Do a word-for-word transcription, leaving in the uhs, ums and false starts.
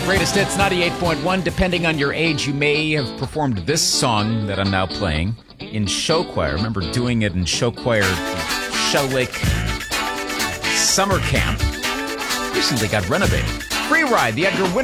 Greatest Hits ninety-eight point one. Depending on your age, you may have performed this song that I'm now playing in show choir. I remember doing it in show choir at Shell Lake Summer Camp. Recently got renovated. Free Ride, the Edgar Winter